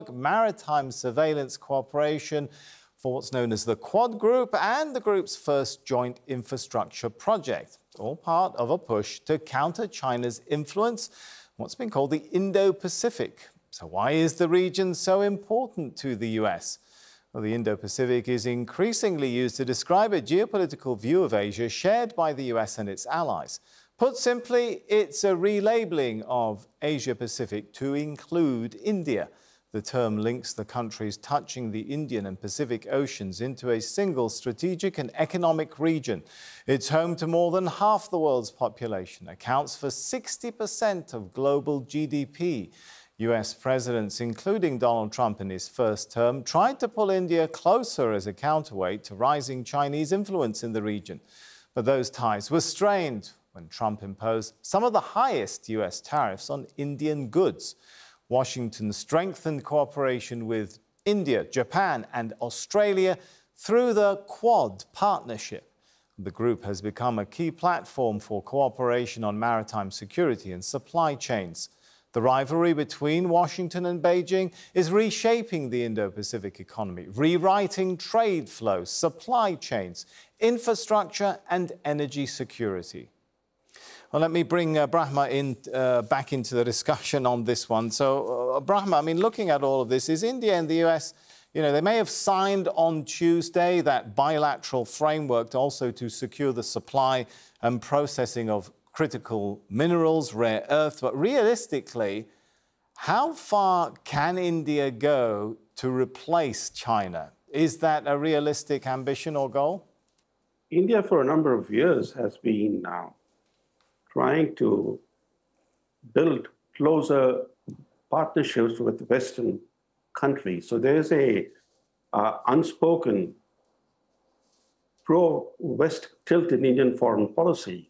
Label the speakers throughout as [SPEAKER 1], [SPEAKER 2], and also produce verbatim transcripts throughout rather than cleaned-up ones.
[SPEAKER 1] maritime surveillance cooperation for what's known as the Quad Group and the group's first joint infrastructure project, all part of a push to counter China's influence, what's been called the Indo-Pacific. So why is the region so important to the U S? Well, the Indo-Pacific is increasingly used to describe a geopolitical view of Asia shared by the U S and its allies. Put simply, it's a relabeling of Asia-Pacific to include India. The term links the countries touching the Indian and Pacific Oceans into a single strategic and economic region. It's home to more than half the world's population, accounts for sixty percent of global G D P. U S presidents, including Donald Trump in his first term, tried to pull India closer as a counterweight to rising Chinese influence in the region. But those ties were strained when Trump imposed some of the highest U S tariffs on Indian goods. Washington strengthened cooperation with India, Japan and Australia through the Quad partnership. The group has become a key platform for cooperation on maritime security and supply chains. The rivalry between Washington and Beijing is reshaping the Indo-Pacific economy, rewriting trade flows, supply chains, infrastructure and energy security. Well, let me bring uh, Brahma in, uh, back into the discussion on this one. So, uh, Brahma, I mean, looking at all of this, is India and the U S, you know, they may have signed on Tuesday that bilateral framework to also to secure the supply and processing of critical minerals, rare earth. But realistically, how far can India go to replace China? Is that a realistic ambition or goal?
[SPEAKER 2] India, for a number of years, has been now trying to build closer partnerships with Western countries. So there's a uh, unspoken pro-West tilt in Indian foreign policy.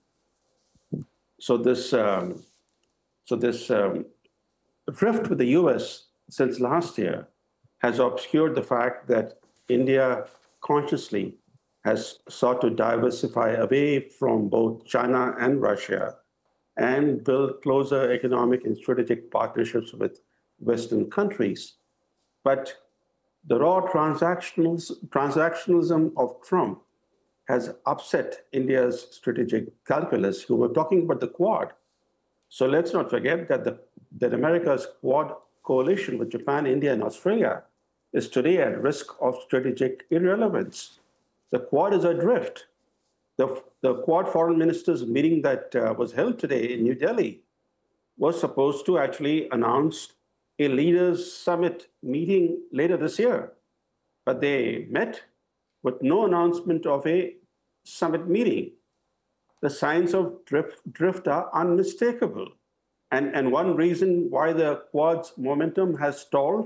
[SPEAKER 2] So this, um, so this um, rift with the U S since last year has obscured the fact that India consciously has sought to diversify away from both China and Russia and build closer economic and strategic partnerships with Western countries. But the raw transactionals, transactionalism of Trump has upset India's strategic calculus. We were talking about the Quad. So let's not forget that, the, that America's Quad coalition with Japan, India, and Australia is today at risk of strategic irrelevance. The Quad is adrift. The, the Quad foreign ministers meeting that uh, was held today in New Delhi was supposed to actually announce a leaders summit meeting later this year. But they met with no announcement of a summit meeting. The signs of drift, drift are unmistakable. And, and one reason why the Quad's momentum has stalled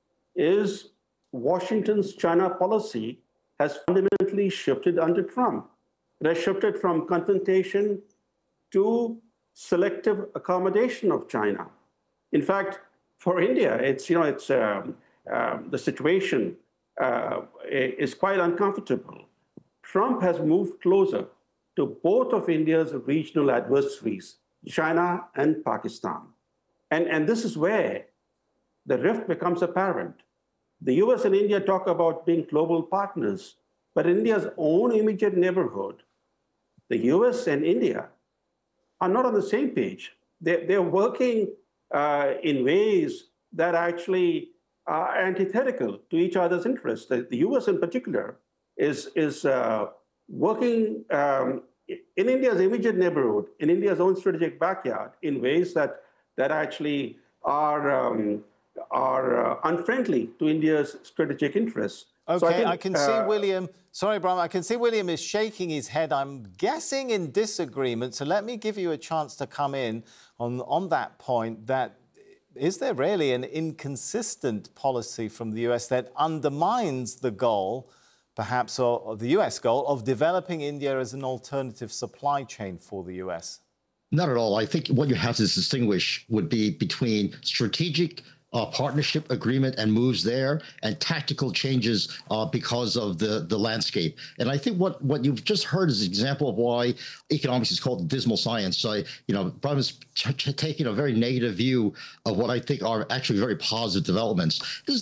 [SPEAKER 2] is Washington's China policy has fundamentally shifted under Trump. It has shifted from confrontation to selective accommodation of China. In fact, for India, it's, you know, it's, um, um, the situation uh, is quite uncomfortable. Trump has moved closer to both of India's regional adversaries, China and Pakistan. And, and this is where the rift becomes apparent. The U S and India talk about being global partners, but in India's own immediate neighborhood, the U S and India are not on the same page. They're, they're working uh, in ways that actually are antithetical to each other's interests. The, the U S in particular is, is uh, working um, in India's immediate neighborhood, in India's own strategic backyard, in ways that, that actually are um, are uh, unfriendly to India's strategic interests.
[SPEAKER 1] OK,
[SPEAKER 2] so I, think,
[SPEAKER 1] I can uh, see William, sorry, Brahma, I can see William is shaking his head, I'm guessing in disagreement. So let me give you a chance to come in on, on that point that is there really an inconsistent policy from the U S that undermines the goal, perhaps, or, or the U S goal of developing India as an alternative supply chain for the U S?
[SPEAKER 3] Not at all. I think what you have to distinguish would be between strategic Uh, partnership agreement and moves there, and tactical changes uh, because of the the landscape. And I think what what you've just heard is an example of why economics is called dismal science. So, you know, Brian is taking a very negative view of what I think are actually very positive developments. This